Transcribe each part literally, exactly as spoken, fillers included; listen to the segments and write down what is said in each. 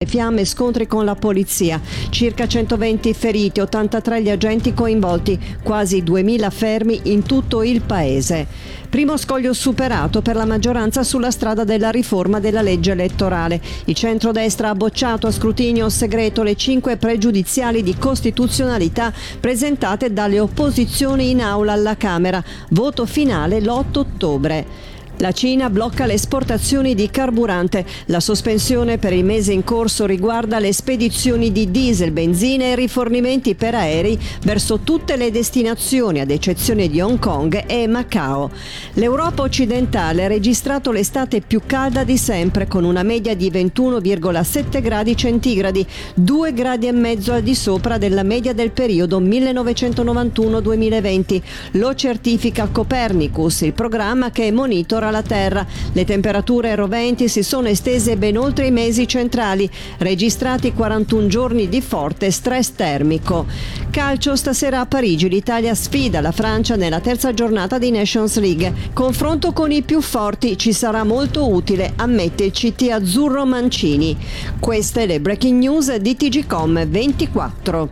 fiamme e scontri con la polizia. Circa centoventi feriti, ottantatré gli agenti coinvolti, quasi duemila fermi in tutto il paese. Primo scoglio superato per la maggioranza sulla strada della riforma della legge elettorale. Il centrodestra ha bocciato a scrutinio segreto le cinque pregiudiziali di costituzionalità presentate dalle opposizioni in aula alla Camera. Voto finale l'otto ottobre. La Cina blocca le esportazioni di carburante. La sospensione per il mese in corso riguarda le spedizioni di diesel, benzina e rifornimenti per aerei verso tutte le destinazioni, ad eccezione di Hong Kong e Macao. L'Europa occidentale ha registrato l'estate più calda di sempre, con una media di ventuno virgola sette gradi centigradi, due gradi e mezzo al di sopra della media del periodo millenovecentonovantuno duemilaventi. Lo certifica Copernicus, il programma che monitora la Terra. Le temperature roventi si sono estese ben oltre i mesi centrali, registrati quarantuno giorni di forte stress termico. Calcio, stasera a Parigi l'Italia sfida la Francia nella terza giornata di Nations League. Confronto con i più forti ci sarà molto utile, ammette il C T azzurro Mancini. Queste le breaking news di T G Com ventiquattro.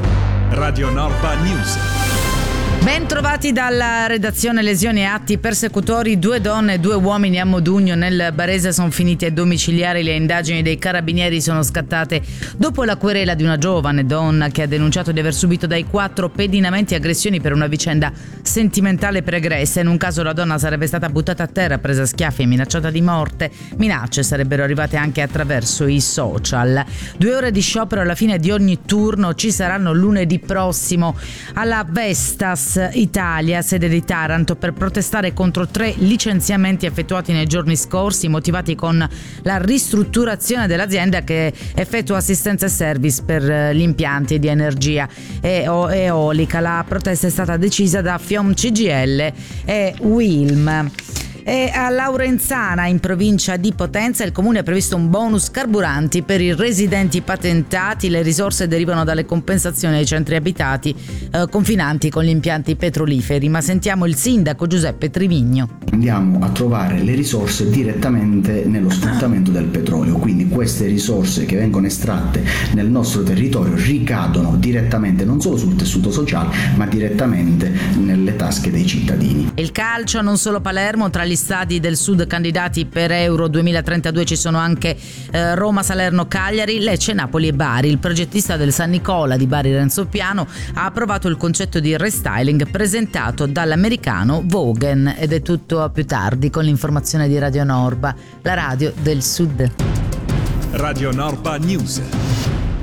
Radio Norba News. Ben trovati dalla redazione. Lesioni e atti persecutori. Due donne e due uomini a Modugno nel Barese sono finiti ai domiciliari. Le indagini dei carabinieri sono scattate dopo la querela di una giovane donna che ha denunciato di aver subito dai quattro pedinamenti e aggressioni per una vicenda sentimentale pregressa. In un caso la donna sarebbe stata buttata a terra, presa a schiaffi e minacciata di morte. Minacce sarebbero arrivate anche attraverso i social. Due ore di sciopero alla fine di ogni turno ci saranno lunedì prossimo alla Vestas Italia, sede di Taranto, per protestare contro tre licenziamenti effettuati nei giorni scorsi, motivati con la ristrutturazione dell'azienda che effettua assistenza e service per gli impianti di energia eolica. La protesta è stata decisa da Fiom C G I L e Wilm. E a Laurenzana, in provincia di Potenza, il comune ha previsto un bonus carburanti per i residenti patentati. Le risorse derivano dalle compensazioni ai centri abitati eh, confinanti con gli impianti petroliferi. Ma sentiamo il sindaco Giuseppe Trivigno. Andiamo a trovare le risorse direttamente nello sfruttamento del petrolio, quindi queste risorse che vengono estratte nel nostro territorio ricadono direttamente non solo sul tessuto sociale, ma direttamente nelle tasche dei cittadini. Il calcio, non solo Palermo. Tra gli stadi del Sud candidati per Euro duemilatrentadue ci sono anche eh, Roma, Salerno, Cagliari, Lecce, Napoli e Bari. Il progettista del San Nicola di Bari, Renzo Piano, ha approvato il concetto di restyling presentato dall'americano Vogen. Ed è tutto a più tardi con l'informazione di Radio Norba, la radio del Sud. Radio Norba News.